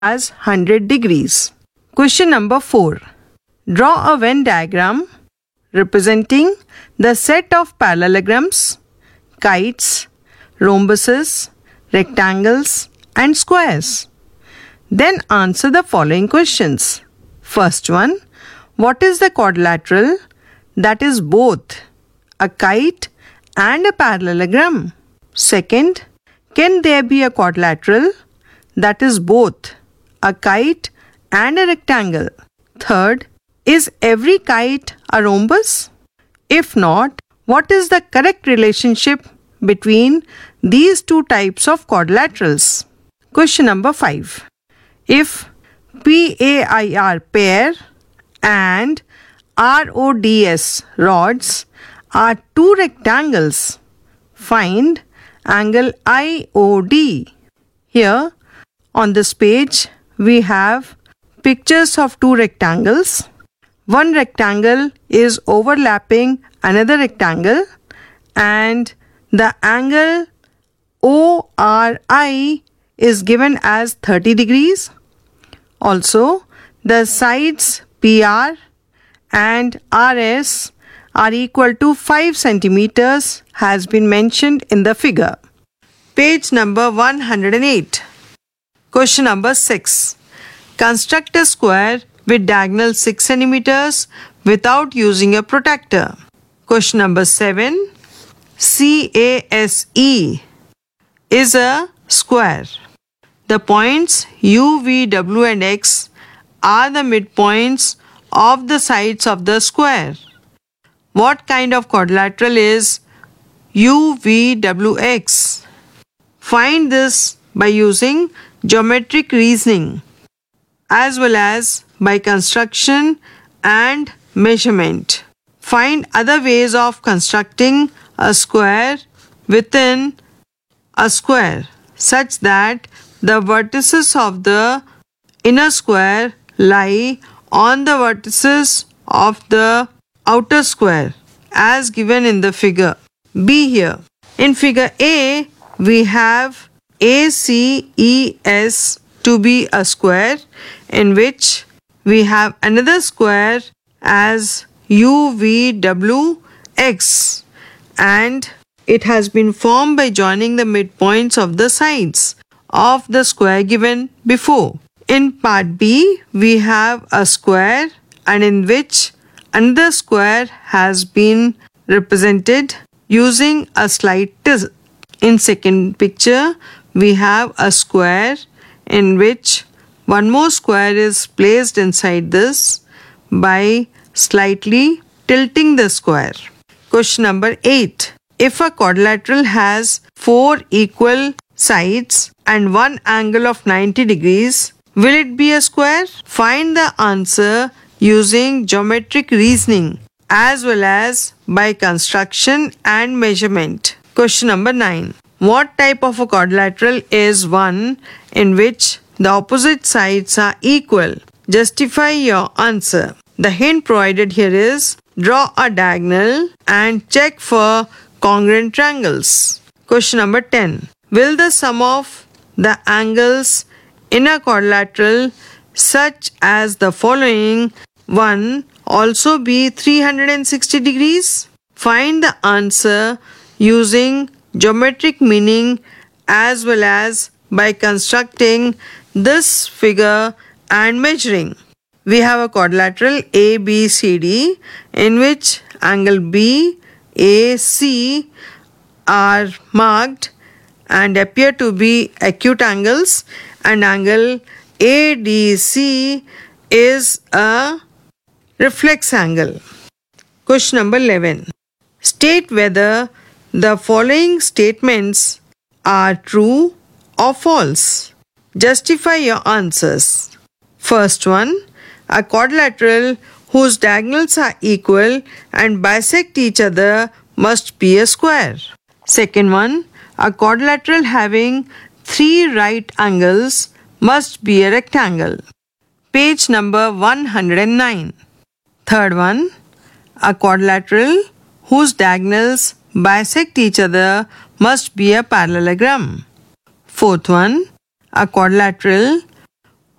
as 100 degrees. Question number 4. Draw a Venn diagram representing the set of parallelograms, kites, rhombuses, rectangles and squares. Then answer the following questions. First one, what is the quadrilateral that is both a kite and a parallelogram? Second, can there be a quadrilateral that is both a kite and a rectangle? Third, is every kite a rhombus? If not, what is the correct relationship between these two types of quadrilaterals? Question number 5. If PAIR pair and RODS rods are two rectangles, find angle IOD. Here on this page we have pictures of two rectangles. One rectangle is overlapping another rectangle and the angle ORI is given as 30 degrees. Also, the sides PR and RS are equal to 5 centimeters has been mentioned in the figure. Page number 108. Question number 6. Construct a square with diagonal 6 centimeters without using a protractor. Question number 7. CASE is a square. The points U, V, W and X are the midpoints of the sides of the square. What kind of quadrilateral is UVWX? Find this by using geometric reasoning as well as by construction and measurement. Find other ways of constructing a square within a square such that the vertices of the inner square lie on the vertices of the outer square as given in the figure B here. In figure A, we have ACES to be a square in which we have another square as UVWX and it has been formed by joining the midpoints of the sides of the square given before. In part B, we have a square and in which another square has been represented using a slight tilt. In second picture, we have a square in which one more square is placed inside this by slightly tilting the square. Question number 8. If a quadrilateral has 4 equal sides and one angle of 90 degrees, will it be a square? Find the answer using geometric reasoning as well as by construction and measurement. Question number 9. What type of a quadrilateral is one in which the opposite sides are equal? Justify your answer. The hint provided here is draw a diagonal and check for congruent triangles. Question number 10. Will the sum of the angles in a quadrilateral such as the following one also be 360 degrees? Find the answer using geometric meaning as well as by constructing this figure and measuring. We have a quadrilateral ABCD in which angle BAC are marked and appear to be acute angles and angle ADC is a reflex angle. Question number 11. State whether the following statements are true or false. Justify your answers. First one, a quadrilateral whose diagonals are equal and bisect each other must be a square. Second one, a quadrilateral having 3 right angles must be a rectangle. Page number 109. Third one, a quadrilateral whose diagonals bisect each other must be a parallelogram. Fourth one, a quadrilateral